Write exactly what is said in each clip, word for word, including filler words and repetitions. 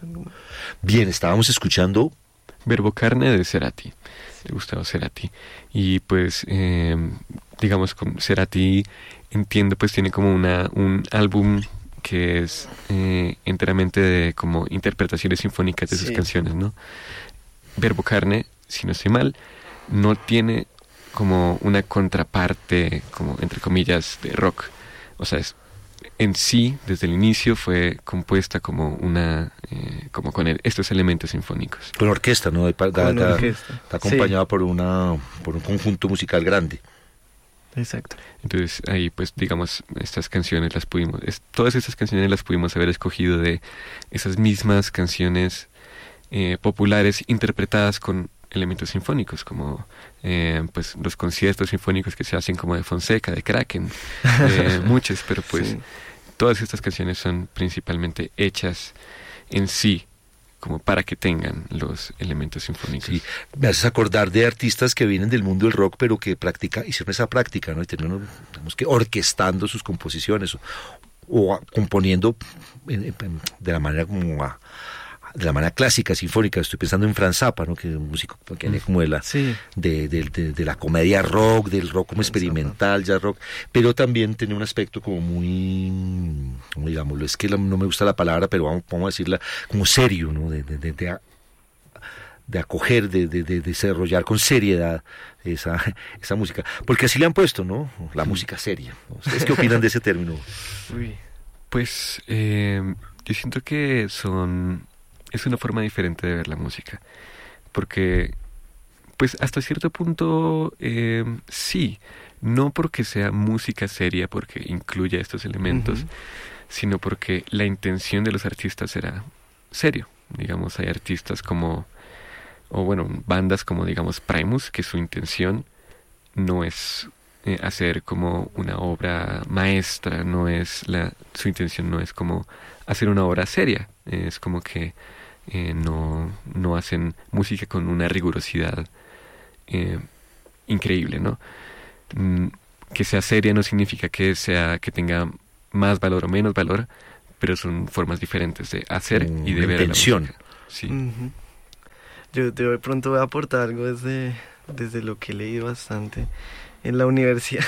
Bien, estábamos escuchando Verbo Carne de Cerati, de Gustavo Cerati. Y pues, eh, digamos, con Cerati, entiendo, pues tiene como una un álbum que es eh, enteramente de como interpretaciones sinfónicas de sus Sí. canciones, ¿no? Verbo Carne, si no estoy mal, no tiene como una contraparte, como entre comillas, de rock. O sea, es, en sí, desde el inicio, fue compuesta como una, eh, como con el, estos elementos sinfónicos. con orquesta, ¿no? Está, Con está- orquesta. está acompañada por una por un conjunto musical grande. Exacto. Entonces ahí pues digamos estas canciones las pudimos, es, todas estas canciones las pudimos haber escogido de esas mismas canciones eh, populares interpretadas con elementos sinfónicos como eh, pues los conciertos sinfónicos que se hacen como de Fonseca, de Kraken, eh, muchos, pero pues Sí. todas estas canciones son principalmente hechas en sí como para que tengan los elementos sinfónicos. Sí, me haces acordar de artistas que vienen del mundo del rock, pero que practica, hicieron esa práctica, ¿no? Y terminaron, digamos que orquestando sus composiciones o, o a- componiendo en- en- de la manera como a- de la manera clásica, sinfónica. Estoy pensando en Franz Zappa, ¿no? Que es un músico que viene como de la, Sí. de, de, de, de la comedia rock, del rock como Franz experimental, jazz rock, pero también tiene un aspecto como muy, como digámoslo, es que la- no me gusta la palabra, pero vamos, vamos a decirla como serio, ¿no? De, de, de, de a- de acoger, de, de, de desarrollar con seriedad esa, esa música. Porque así le han puesto, ¿no? La música seria. ¿No? ¿Ustedes qué opinan de ese término? Uy. Pues eh, yo siento que son es una forma diferente de ver la música, porque pues hasta cierto punto eh, sí, no porque sea música seria, porque incluya estos elementos, Ujú. sino porque la intención de los artistas era serio. Digamos, hay artistas como, o bueno, bandas como digamos Primus, que su intención no es eh, hacer como una obra maestra, no es la, su intención no es como hacer una obra seria, es como que eh, no, no hacen música con una rigurosidad eh, increíble, ¿no? Mm, que sea seria no significa que sea que tenga más valor o menos valor, pero son formas diferentes de hacer Mm, y de la ver a la intención. música. Sí. Ujú. Yo, yo de pronto voy a aportar algo desde, desde lo que he leído bastante en la universidad.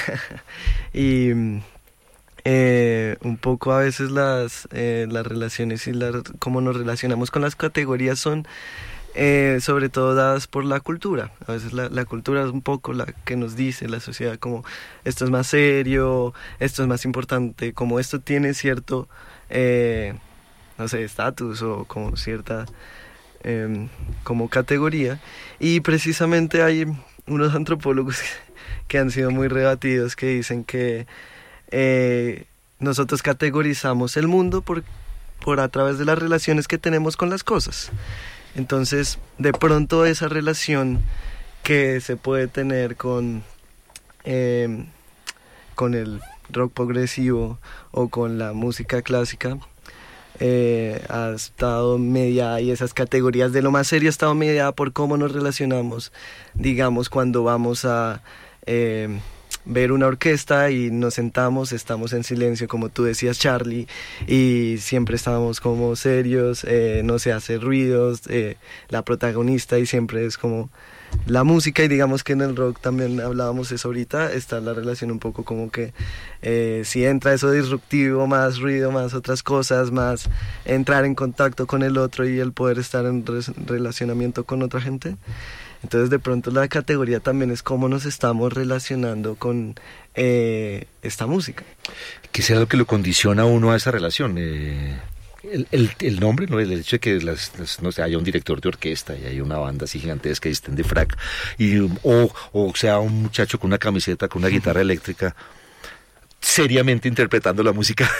y mm, eh, un poco a veces las, eh, las relaciones y las, cómo nos relacionamos con las categorías son eh, sobre todo dadas por la cultura. A veces la, la cultura es un poco la que nos dice la sociedad como esto es más serio, esto es más importante, como esto tiene cierto, eh, no sé, estatus o como cierta eh, como categoría. Y precisamente hay unos antropólogos que han sido muy rebatidos que dicen que eh, nosotros categorizamos el mundo por, por a través de las relaciones que tenemos con las cosas. Entonces, de pronto esa relación que se puede tener con, eh, con el rock progresivo o con la música clásica eh, ha estado mediada, y esas categorías de lo más serio ha estado mediada por cómo nos relacionamos, digamos, cuando vamos a eh, ver una orquesta y nos sentamos, estamos en silencio, como tú decías, Charlie, y siempre estamos como serios, eh, no se hace ruidos, eh, la protagonista, y siempre es como la música. Y digamos que en el rock también hablábamos eso ahorita, está la relación un poco como que eh, si entra eso disruptivo, más ruido, más otras cosas, más entrar en contacto con el otro y el poder estar en re- relacionamiento con otra gente. Entonces de pronto la categoría también es cómo nos estamos relacionando con eh, esta música. ¿Qué será lo que lo condiciona a uno a esa relación? Eh, el, el, el nombre, ¿no? El hecho de que las, las, no sé, haya un director de orquesta y haya una banda así gigantesca y estén de frac, y, o, o sea un muchacho con una camiseta, con una guitarra eléctrica, seriamente interpretando la música,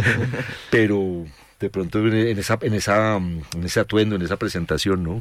pero de pronto en esa, en esa, en ese atuendo, en esa presentación, ¿no?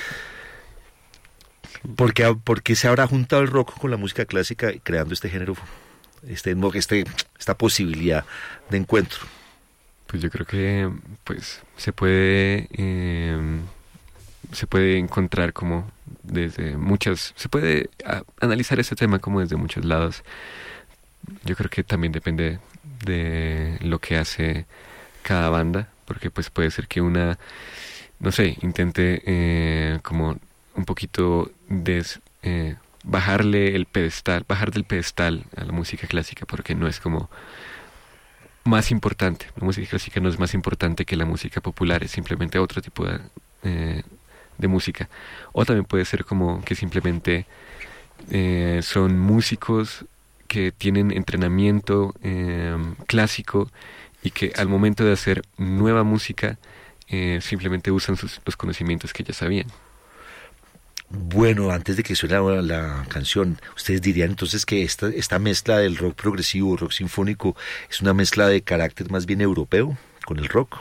¿Por qué, por qué se habrá juntado el rock con la música clásica creando este género, este, este, esta posibilidad de encuentro? Pues yo creo que pues se puede eh, se puede encontrar como desde muchas, se puede a, analizar ese tema como desde muchos lados. Yo creo que también depende de lo que hace cada banda, porque pues puede ser que una no sé, intente eh, como un poquito des, eh, bajarle el pedestal, bajar del pedestal a la música clásica, porque no es como más importante. La música clásica no es más importante que la música popular, es simplemente otro tipo de, eh, de música. O también puede ser como que simplemente eh, son músicos que tienen entrenamiento eh, clásico y que al momento de hacer nueva música eh, simplemente usan sus, los conocimientos que ya sabían. Bueno, antes de que suene la, la canción, ¿ustedes dirían entonces que esta, esta mezcla del rock progresivo, rock sinfónico, es una mezcla de carácter más bien europeo con el rock?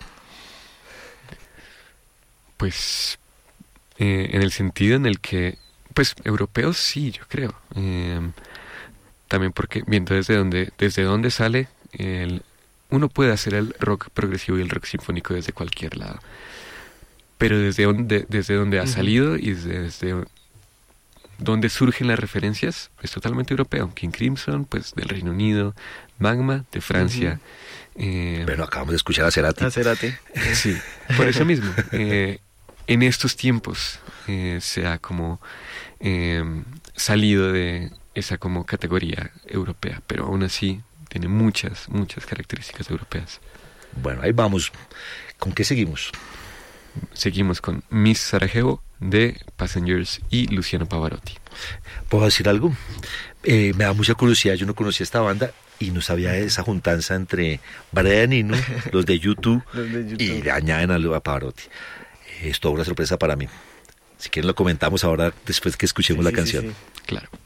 Pues eh, en el sentido en el que, pues europeos sí, yo creo. Eh, también porque viendo desde dónde, desde dónde sale, el, uno puede hacer el rock progresivo y el rock sinfónico desde cualquier lado. Pero desde dónde, desde dónde ha salido y desde, desde dónde surgen las referencias es totalmente europeo. King Crimson, pues del Reino Unido, Magma, de Francia. Uh-huh. eh, bueno, acabamos de escuchar a Cerati. A Cerati. Sí, por eso mismo. Eh, en estos tiempos eh, se ha como eh, salido de esa como categoría europea, pero aún así tiene muchas, muchas características europeas. Bueno, ahí vamos. ¿Con qué seguimos? Seguimos con Miss Sarajevo de Passengers y Luciano Pavarotti. ¿Puedo decir algo? Eh, me da mucha curiosidad, yo no conocía esta banda y no sabía esa juntanza entre Brian Eno, los de YouTube, Los de YouTube. y le añaden a Pavarotti. Es toda una sorpresa para mí. Si quieren lo comentamos ahora después que escuchemos Sí, la sí, canción. sí, sí. Claro.